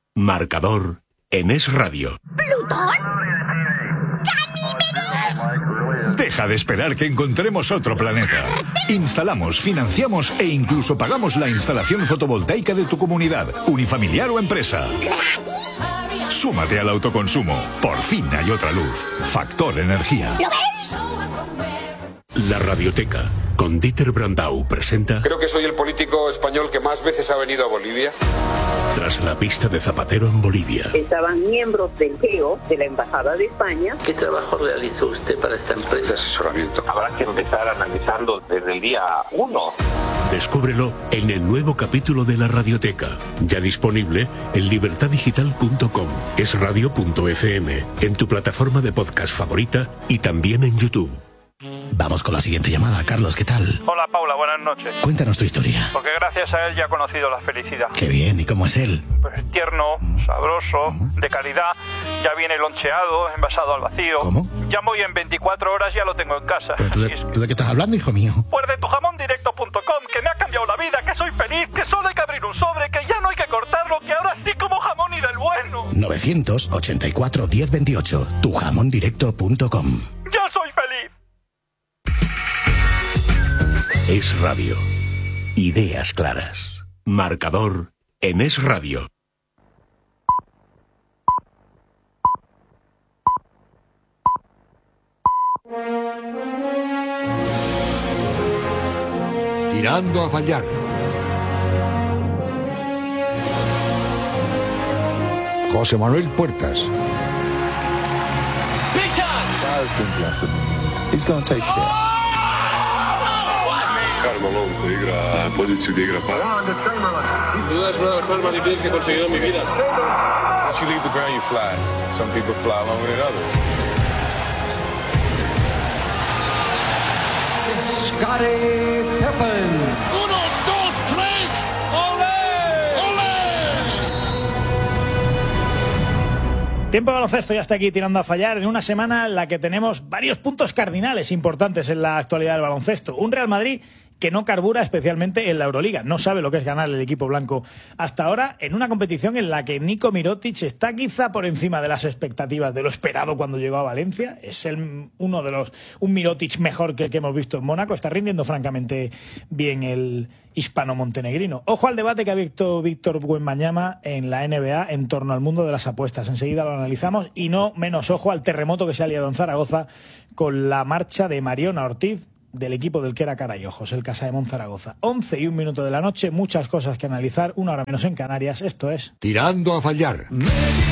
Marcador en Es Radio. ¿Plutón? ¡Ganímedes! Deja de esperar que encontremos otro planeta. Instalamos, financiamos e incluso pagamos la instalación fotovoltaica de tu comunidad, unifamiliar o empresa. Súmate al autoconsumo. Por fin hay otra luz. Factor Energía. ¿Lo veis? La Radioteca, con Dieter Brandau, presenta... Creo que soy el político español que más veces ha venido a Bolivia. Tras la pista de Zapatero en Bolivia. Estaban miembros del GEO, de la Embajada de España. ¿Qué trabajo realizó usted para esta empresa? Asesoramiento. Habrá que empezar analizando desde el día 1. Descúbrelo en el nuevo capítulo de La Radioteca, ya disponible en libertadigital.com, esradio.fm, en tu plataforma de podcast favorita y también en YouTube. Vamos con la siguiente llamada. Carlos, ¿qué tal? Hola, Paula, buenas noches. Cuéntanos tu historia. Porque gracias a él ya he conocido la felicidad. Qué bien, ¿y cómo es él? Pues tierno, sabroso, de calidad, ya viene loncheado, envasado al vacío. ¿Cómo? Ya voy en 24 horas, ya lo tengo en casa. ¿Pero tú de qué estás hablando, hijo mío? Pues de tujamondirecto.com, que me ha cambiado la vida, que soy feliz, que solo hay que abrir un sobre, que ya no hay que cortarlo, que ahora sí como jamón y del bueno. 984 1028, tujamondirecto.com. ¡Yo soy feliz! Es Radio. Ideas claras. Marcador en Es Radio. Tirando a fallar. José Manuel Puertas. Carmelo te igra poziciju gdje igra para. Duda es una de las cosas más difíciles que he conseguido en mi vida. Once you leave the ground, you fly. Some people fly longer than others. Scottie Pippen. 1, 2, 3. ¡Olé! ¡Olé! Tiempo de baloncesto ya está aquí tirando a fallar en una semana en la que tenemos varios puntos cardinales importantes en la actualidad del baloncesto. Un Real Madrid que no carbura especialmente en la Euroliga. No sabe lo que es ganar el equipo blanco hasta ahora en una competición en la que Niko Mirotic está quizá por encima de las expectativas de lo esperado cuando llegó a Valencia. Es un Mirotic mejor que el que hemos visto en Mónaco. Está rindiendo francamente bien el hispano-montenegrino. Ojo al debate que ha abierto Víctor Wembanyama en la NBA en torno al mundo de las apuestas. Enseguida lo analizamos y no menos ojo al terremoto que se ha liado en Zaragoza con la marcha de Mariona Ortiz del equipo del que era cara y ojos, el Casaemón Zaragoza. 11:01 de la noche, muchas cosas que analizar, 1 hora menos en Canarias. Esto es Tirando a fallar.